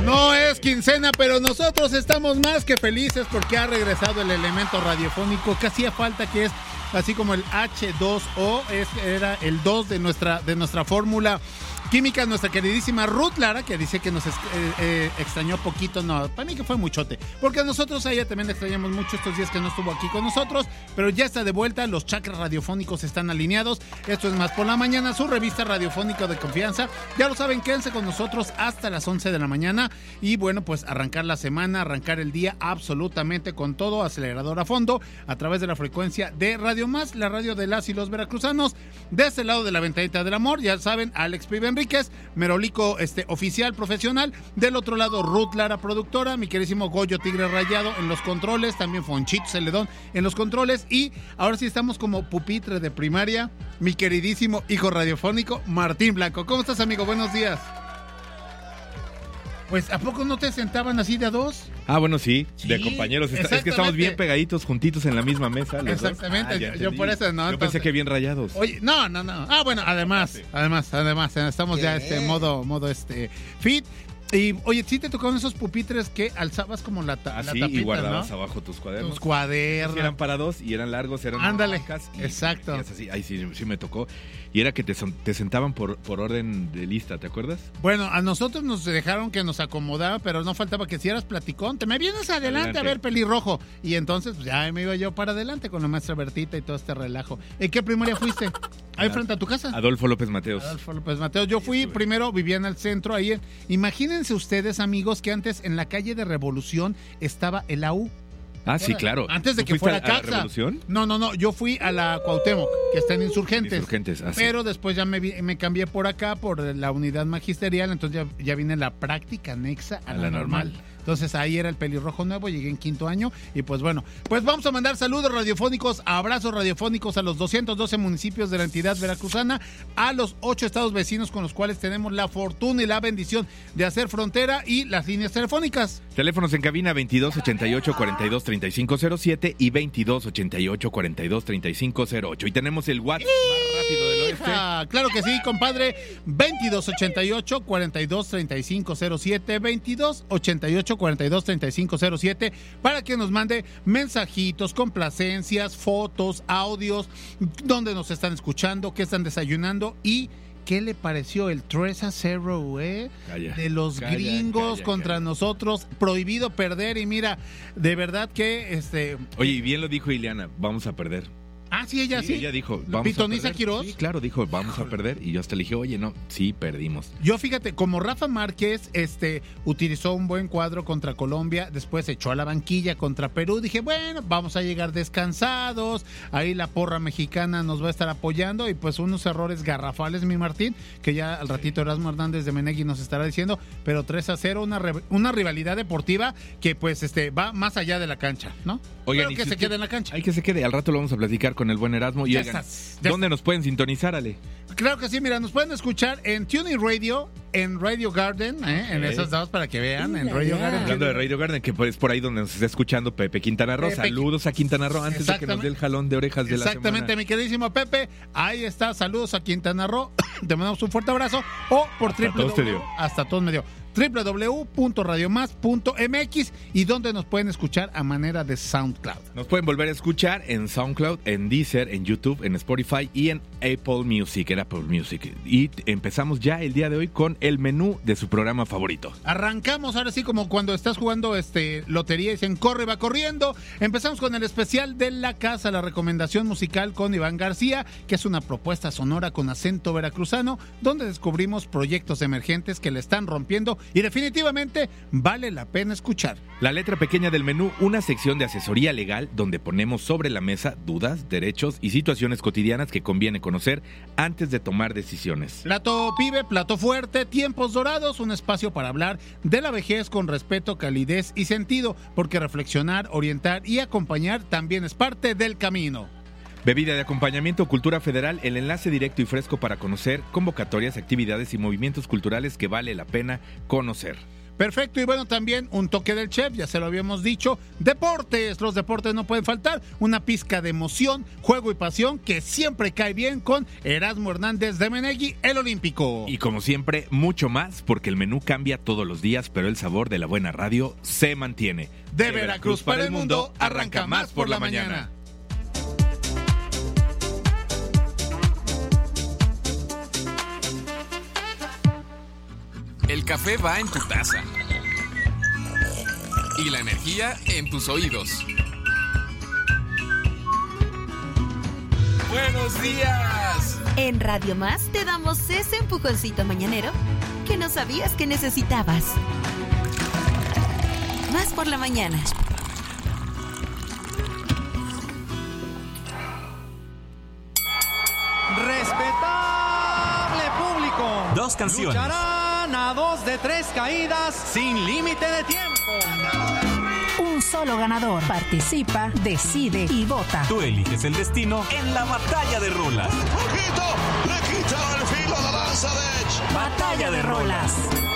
No es quincena, pero nosotros estamos más que felices porque ha regresado el elemento radiofónico que hacía falta, que es así como el H2O, era el 2 de nuestra fórmula química, nuestra queridísima Ruth Lara, que dice que nos extrañó poquito. No, para mí que fue muchote, porque nosotros a ella también la extrañamos mucho estos días que no estuvo aquí con nosotros, pero ya está de vuelta, los chakras radiofónicos están alineados. Esto es Más por la Mañana, su revista radiofónica de confianza. Ya lo saben, quédense con nosotros hasta las 11 de la mañana y bueno, pues arrancar la semana, arrancar el día absolutamente con todo, acelerador a fondo, a través de la frecuencia de Radio Más, la radio de las y los veracruzanos. De este lado de la ventanita del amor, ya saben, Alex Pibe Enríquez, Merolico oficial profesional. Del otro lado, Ruth Lara, productora, mi queridísimo Goyo Tigre Rayado en los controles, también Fonchito Celedón en los controles. Y ahora sí estamos como pupitre de primaria, mi queridísimo hijo radiofónico, Martín Blanco. ¿Cómo estás, amigo? Buenos días. Pues, ¿a poco no te sentaban así de a dos? Ah, bueno, sí, de compañeros. Es que estamos bien pegaditos, juntitos en la misma mesa. Exactamente, yo por eso no. Yo pensé que bien rayados. Oye, no. Ah, bueno, además, estamos ya modo fit. Y, oye, ¿sí te tocaron esos pupitres que alzabas como la tapita, y guardabas, ¿no?, abajo tus cuadernos. Eran para dos y eran largos, eran ándale, y exacto. Así. Ahí sí me tocó. Y era que te sentaban por orden de lista, ¿te acuerdas? Bueno, a nosotros nos dejaron que nos acomodaba, pero no faltaba que si eras platicón, te me vienes adelante a ver, pelirrojo. Y entonces, pues ya me iba yo para adelante con la maestra Bertita y todo este relajo. ¿En qué primaria fuiste? Ahí frente a tu casa. Adolfo López Mateos. Yo fui, primero vivía en el centro, ahí. Imagínense ustedes, amigos, que antes en la calle de Revolución estaba el AU. Ah, sí, claro. Antes de que fuera Caxa. ¿Revolución? No, yo fui a la Cuauhtémoc, que está en Insurgentes. Así. Pero después ya me cambié por acá, por la unidad magisterial, entonces ya vine la práctica anexa a la normal. Entonces ahí era el pelirrojo nuevo, llegué en quinto año y pues bueno, pues vamos a mandar saludos radiofónicos, abrazos radiofónicos a los 212 municipios de la entidad veracruzana, a los 8 estados vecinos con los cuales tenemos la fortuna y la bendición de hacer frontera, y las líneas telefónicas. Teléfonos en cabina 2288-423507 y 2288-423508. Y tenemos el WhatsApp más rápido del oeste. Claro que sí, compadre. 2288-423507, 2288-423507, para que nos mande mensajitos, complacencias, fotos, audios, dónde nos están escuchando, qué están desayunando y qué le pareció el 3-0, de los gringos contra nosotros. Prohibido perder, y mira, de verdad que Oye, y bien lo dijo Ileana, vamos a perder. Ah, sí, ella sí. Ella dijo, vamos ¿Pitoniza a perder. Quirós? Sí, claro, dijo, vamos a perder. Y yo hasta le dije, oye, no, sí, perdimos. Yo, fíjate, como Rafa Márquez utilizó un buen cuadro contra Colombia, después echó a la banquilla contra Perú, dije, bueno, vamos a llegar descansados, ahí la porra mexicana nos va a estar apoyando, y pues unos errores garrafales, mi Martín, que ya al ratito Erasmo Hernández de Menegui nos estará diciendo, pero 3-0, una rivalidad deportiva que pues va más allá de la cancha, ¿no? Oigan, pero que se quede en la cancha. Hay que se quede, al rato lo vamos a platicar con el buen Erasmo. Y oigan, ¿dónde nos pueden sintonizar, Ale? Claro que sí, mira, nos pueden escuchar en TuneIn Radio, en Radio Garden, en esas dos para que vean, en Radio Garden. Hablando de Radio Garden, que es por ahí donde nos está escuchando Pepe Quintana Roo. Saludos a Quintana Roo antes de que nos dé el jalón de orejas de la semana. Exactamente, mi queridísimo Pepe, ahí está, saludos a Quintana Roo, te mandamos un fuerte abrazo, o por www.radiomás.mx, y donde nos pueden escuchar a manera de SoundCloud. Nos pueden volver a escuchar en SoundCloud, en Deezer, en YouTube, en Spotify y en Apple Music, Y empezamos ya el día de hoy con el menú de su programa favorito. Arrancamos ahora sí, como cuando estás jugando lotería y dicen corre, va corriendo. Empezamos con el especial de la casa, la recomendación musical con Iván García, que es una propuesta sonora con acento veracruzano, donde descubrimos proyectos emergentes que le están rompiendo y definitivamente vale la pena escuchar. La letra pequeña del menú, una sección de asesoría legal donde ponemos sobre la mesa dudas, derechos y situaciones cotidianas que conviene conocer antes de tomar decisiones. Plato pibe, plato fuerte, tiempos dorados, un espacio para hablar de la vejez con respeto, calidez y sentido, porque reflexionar, orientar y acompañar también es parte del camino. Bebida de acompañamiento Cultura Federal, el enlace directo y fresco para conocer convocatorias, actividades y movimientos culturales que vale la pena conocer. Perfecto, y bueno, también un toque del chef, ya se lo habíamos dicho. Deportes, los deportes no pueden faltar. Una pizca de emoción, juego y pasión que siempre cae bien con Erasmo Hernández de Menegui, el olímpico. Y como siempre, mucho más, porque el menú cambia todos los días, pero el sabor de la buena radio se mantiene. De Veracruz para el mundo, arranca Más por la Mañana. El café va en tu taza y la energía en tus oídos. ¡Buenos días! En Radio Más te damos ese empujoncito mañanero que no sabías que necesitabas. Más por la mañana. Respetable público. 2 canciones. Lucharán a 2 de 3 caídas sin límite de tiempo. Un solo ganador. Participa, decide y vota. Tú eliges el destino en la batalla de rolas. Le quita el filo a la lanza de Edge. Batalla de rolas.